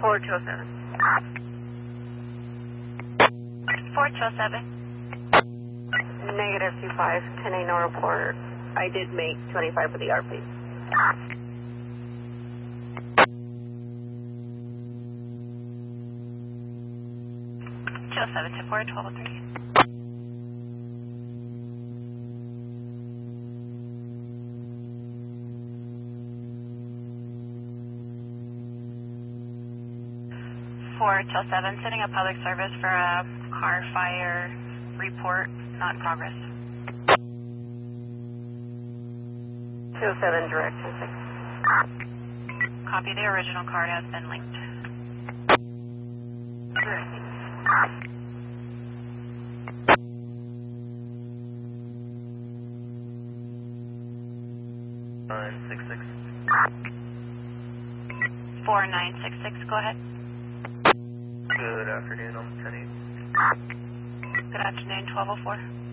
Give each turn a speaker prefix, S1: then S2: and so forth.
S1: 4207.
S2: 4207.
S1: Negative 25, 10-8, no report. I did make 25 for the RP.
S2: 207, 10-4, 1203. For 207, sending a public service for a car fire report, not in progress.
S1: 207, direct 26.
S2: Copy, the original card has been linked.
S1: Direct.
S3: 966.
S2: 4966, go ahead.
S3: Good afternoon, I'm 10-8.
S2: Good afternoon, 1204.